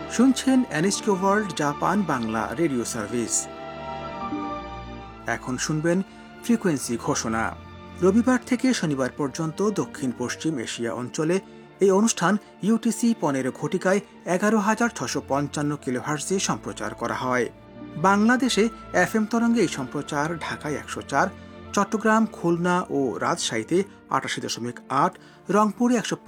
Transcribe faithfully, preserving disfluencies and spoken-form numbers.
শুনছেন NSK world Japan Bangla radio service. এখন শুনবেন ফ্রিকোয়েন্সি ঘোষণা। রবিবার থেকে শনিবার পর্যন্ত দক্ষিণ পশ্চিম এশিয়া অঞ্চলে এই অনুষ্ঠান ইউটিসি পনেরো ঘটিকায় এগারো হাজার ছশো পঞ্চান্ন কিলোহার্টজে সম্প্রচার করা হয়। বাংলাদেশে এফ এম তরঙ্গে এই সম্প্রচার ঢাকায় একশো চার, চট্টগ্রাম, খুলনা ও রাজশাহীতে আটাশি দশমিক আট, রংপুরে একশো